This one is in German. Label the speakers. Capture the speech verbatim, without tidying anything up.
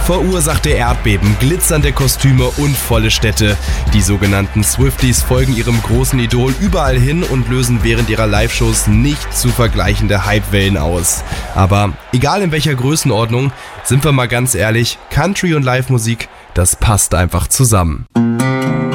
Speaker 1: verursachte Erdbeben, glitzernde Kostüme und volle Städte. Die sogenannten Swifties folgen ihrem großen Idol überall hin und lösen während ihrer Live-Shows nicht zu vergleichende Hypewellen aus. Aber egal in welcher Größenordnung, sind wir mal ganz ehrlich, Country und Live-Musik, das passt einfach zusammen.